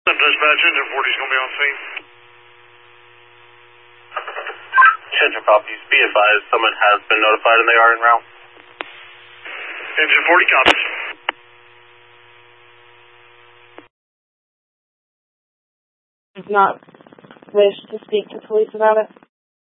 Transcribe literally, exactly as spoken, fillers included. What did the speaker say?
Dispatch, engine forty is going to be on scene. Engine copies. Be advised, someone has been notified and they are en route. Engine forty copies. Does not wish to speak to police about it.